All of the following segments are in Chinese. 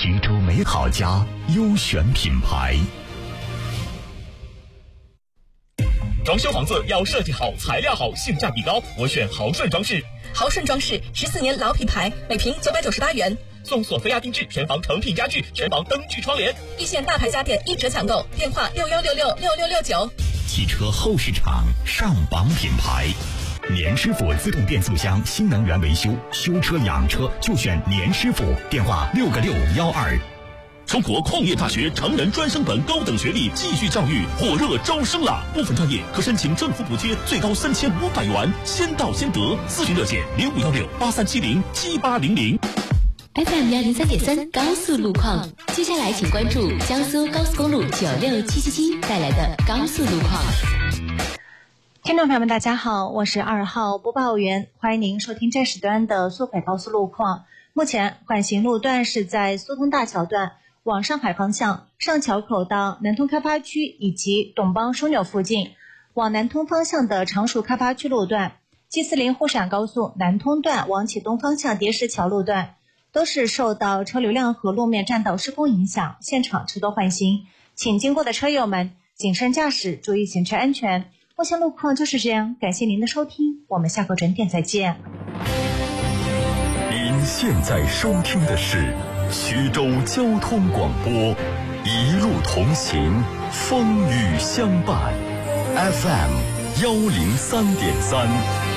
徐州美好家优选品牌。 装修房子要设计好、材料好、性价比高，我选豪顺装饰。 豪顺装饰14年老品牌，每平998元， 送索菲亚定制全房成品家具、全房灯具窗帘， 一线大牌家电1折抢购，电话61666669。 汽车后市场上榜品牌，年师傅自动变速箱新能源维修，修车养车就选年师傅，电话6个612。 中国矿业大学成人专升本高等学历继续教育火热招生了，部分专业可申请政府补贴，最高3500元，先到先得。咨询热线651683707800。 FM 103.3高速路况，接下来请关注江苏高速公路96777带来的高速路况。 听众朋友们，大家好，我是2号播报员，欢迎您收听这时段的苏北高速路况。目前缓行路段是在苏通大桥段往上海方向，上桥口到南通开发区以及董邦枢纽附近，往南通方向的常熟开发区路段，G40沪陕高速南通段往启东方向叠石桥路段，都是受到车流量和路面占道施工影响，现场车多缓行，请经过的车友们谨慎驾驶，注意行车安全。目前路况就是这样，感谢您的收听，我们下个准点再见。 您现在收听的是徐州交通广播，一路同行，风雨相伴， FM 103.3。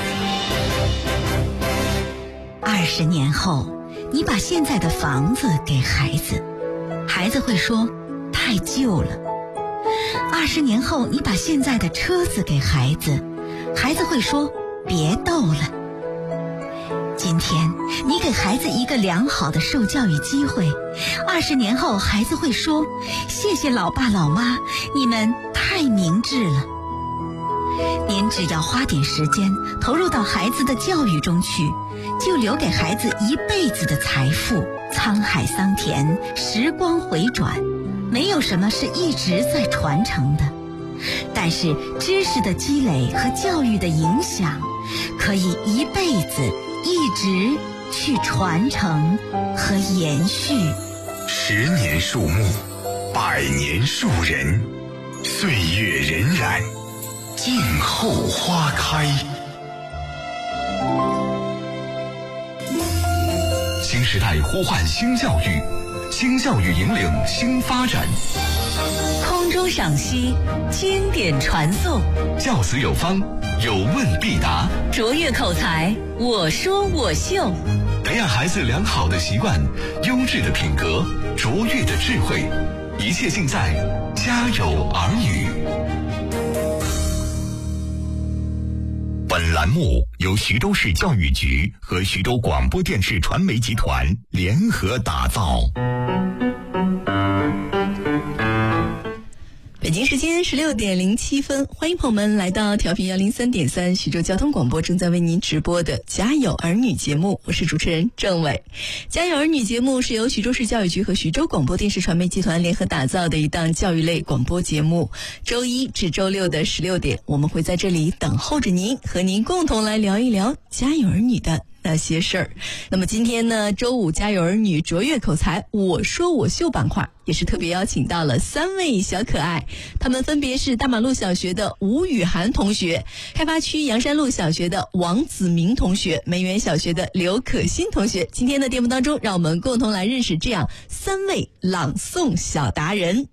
20年后，你把现在的房子给孩子，孩子会说太旧了。20年后，你把现在的车子给孩子，孩子会说别逗了。今天你给孩子一个良好的受教育机会，20年后孩子会说谢谢老爸老妈，你们太明智了。您只要花点时间投入到孩子的教育中去，就留给孩子一辈子的财富。沧海桑田，时光回转，没有什么是一直在传承的，但是知识的积累和教育的影响可以一辈子一直去传承和延续。 10年树木，100年树人，岁月荏苒，静候花开。新时代呼唤新教育，新教育引领新发展。 空中赏析，经典传颂， 教子有方，有问必答， 卓越口才，我说我秀， 培养孩子良好的习惯，优质的品格，卓越的智慧，一切尽在家有儿女。本栏目由徐州市教育局和徐州广播电视传媒集团联合打造。 北京时间16点07分，欢迎朋友们来到调频103.3徐州交通广播，正在为您直播的家有儿女节目，我是主持人郑伟。家有儿女节目是由徐州市教育局和徐州广播电视传媒集团联合打造的一档教育类广播节目，周一至周六的16点，我们会在这里等候着您，和您共同来聊一聊家有儿女的那些事儿。那么今天呢，周五家有儿女卓越口才我说我秀板块也是特别邀请到了3位小可爱，他们分别是大马路小学的吴雨涵同学，开发区阳山路小学的王子明同学，梅园小学的刘可欣同学。今天的节目当中，让我们共同来认识这样3位朗诵小达人。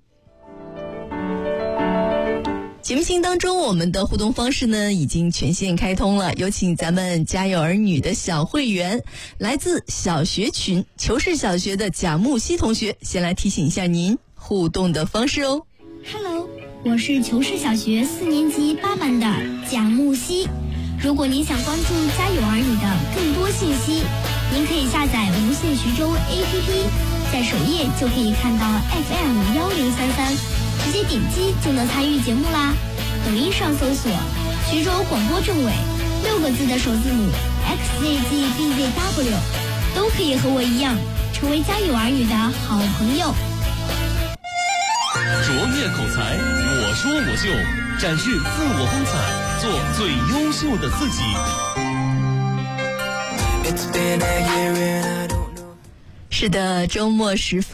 节目性当中，我们的互动方式呢已经全线开通了，有请咱们家有儿女的小会员，来自小学群求是小学的贾木希同学，先来提醒一下您互动的方式哦。 Hello， 我是求是小学4年级8班的贾木希。如果您想关注家有儿女的更多信息，您可以下载无线徐州 APP， 在首页就可以看到 FM 1033。直接点击就能参与节目啦！抖音上搜索徐州广播政委6个字的首字母 XZGBZW， 都可以和我一样成为家有儿女的好朋友。 卓越口才，我说我秀，展示自我风采，做最优秀的自己。 是的，周末时分